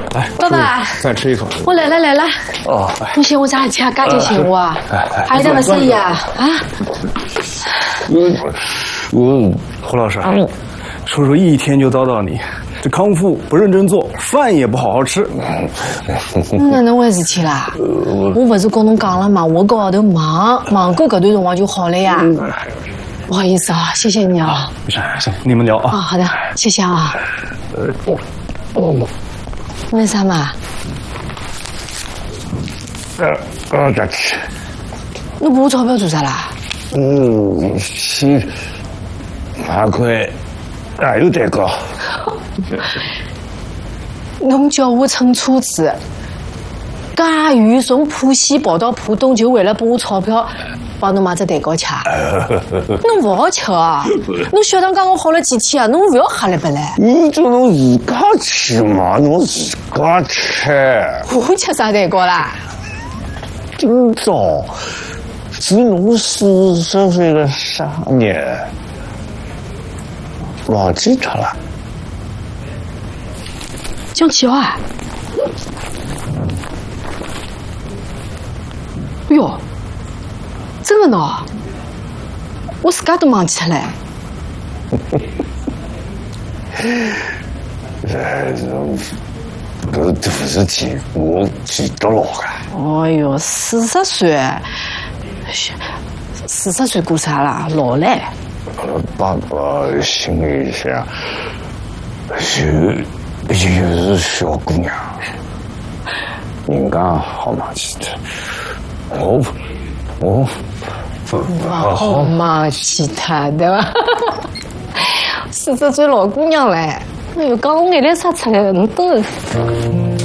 来， 爸爸， 再吃一口。 我来了。 哦， 不行，我咋去啊？赶紧请我啊！还有点个生意啊！ 胡老师，叔叔一天就叨叨你，这康复不认真做，饭也不好好吃。 哪能回事体啦？我不是跟侬讲了嘛，我高号头忙过这段辰光就好了呀。不好意思啊，谢谢你啊。 行，你们聊啊。 好的，谢谢啊。为啥嘛？ 再吃。 侬没钞票做啥啦？ 是5块，还有这个。 侬叫我乘车子，驾驭从浦西跑到浦东，就为了拨我钞票，帮侬买只蛋糕吃。侬不好吃啊！侬小堂讲我好了几天啊，侬不要喝了不来。 你就侬自家吃嘛，侬自家吃。 我吃啥蛋糕啦？ 今朝是侬40岁的生日，忘记掉了。 江琪啊！哟，真的呢？我自家都忘记了。 搿大事体我记得牢个。 哎哟，40岁过啥啦？老嘞。 爸爸心里想，又是小姑娘，人家好忘记的，我不好忘记他对吧？40岁老姑娘嘞，哎呦，讲我眼泪啥出来了，侬都是。